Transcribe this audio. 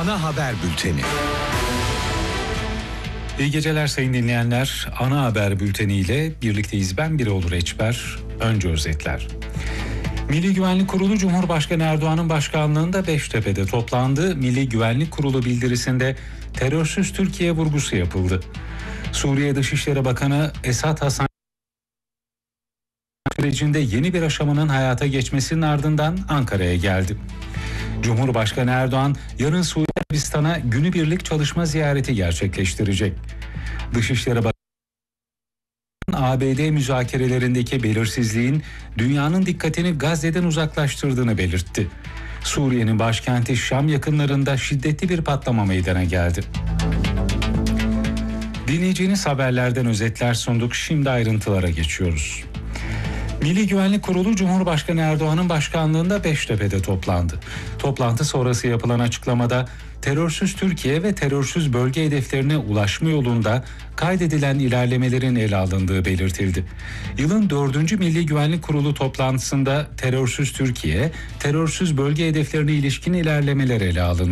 Ana Haber Bülteni. İyi geceler sayın dinleyenler. Ana Haber Bülteni ile birlikteyiz. Ben Birol Reçber. Önce özetler. Milli Güvenlik Kurulu Cumhurbaşkanı Erdoğan'ın başkanlığında Beştepe'de toplandı. Milli Güvenlik Kurulu bildirisinde terörsüz Türkiye vurgusu yapıldı. Suriye Dışişleri Bakanı Esad Hasan sürecinde yeni bir aşamanın hayata geçmesinin ardından Ankara'ya geldi. Cumhurbaşkanı Erdoğan yarın Suudi Arabistan'a günübirlik çalışma ziyareti gerçekleştirecek. Dışişleri Bakanı ABD müzakerelerindeki belirsizliğin dünyanın dikkatini Gazze'den uzaklaştırdığını belirtti. Suriye'nin başkenti Şam yakınlarında şiddetli bir patlama meydana geldi. Dinleyeceğiniz haberlerden özetler sunduk. Şimdi ayrıntılara geçiyoruz. Milli Güvenlik Kurulu Cumhurbaşkanı Erdoğan'ın başkanlığında Beştepe'de toplandı. Toplantı sonrası yapılan açıklamada terörsüz Türkiye ve terörsüz bölge hedeflerine ulaşma yolunda kaydedilen ilerlemelerin ele alındığı belirtildi. Yılın 4. Milli Güvenlik Kurulu toplantısında terörsüz Türkiye, terörsüz bölge hedeflerine ilişkin ilerlemeler ele alındı.